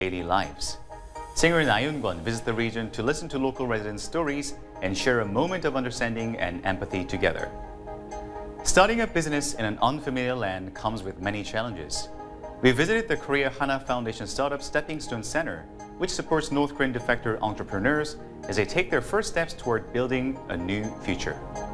daily lives. Singer Na Yoon-kwon visits the region to listen to local residents' stories and share a moment of understanding and empathy together. Starting a business in an unfamiliar land comes with many challenges. We visited the Korea Hana Foundation startup Stepping Stone Center, which supports North Korean defector entrepreneurs as they take their first steps toward building a new future.